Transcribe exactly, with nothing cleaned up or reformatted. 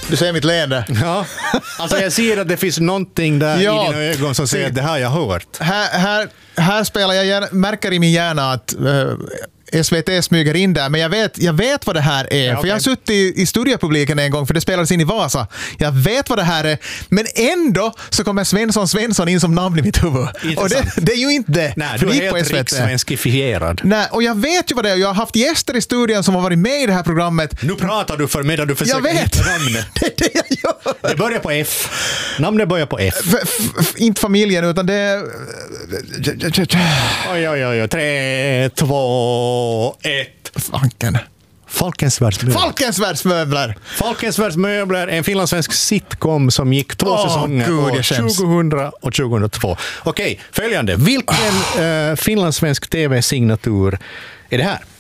Du ser mitt leende. Ja, alltså jag ser att det finns någonting där ja. i dina ögon som säger att det här jag har hört. Här, här, här spelar jag gärna, märker i min hjärna att uh, S V T smyger in där, men jag vet, jag vet vad det här är. Ja, okay. För jag har suttit i, i studiepubliken en gång, för det spelades in i Vasa. Jag vet vad det här är, men ändå så kommer Svensson Svensson in som namn i mitt huvud. Och det, det är ju inte det. Nej, du är helt rikssvenskifierad. Nej, och jag vet ju vad det är. Jag har haft gäster i studion som har varit med i det här programmet. Nu pratar du för medan du försöker hitta namnet. Det är det jag gör. Det börjar på F. Namnet börjar på F. F- f- inte familjen, utan det är... Oj, oj, oj. Tre, två, ett. Fanken. Folkens världsmöbler. Folkens världsmöbler. Folkens världsmöbler, en finlandssvensk sitcom som gick två oh, säsonger God, år tjugohundra och tjugohundratvå. Okej, följande. Vilken oh. uh, finlandssvensk tv-signatur är det här?